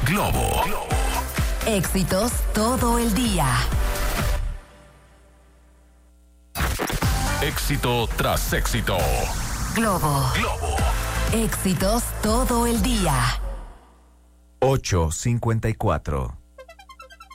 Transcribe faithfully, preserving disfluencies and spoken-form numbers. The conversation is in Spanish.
Globo. Éxitos todo el día. Éxito tras éxito. Globo. Globo. Éxitos todo el día. ocho cincuenta y cuatro.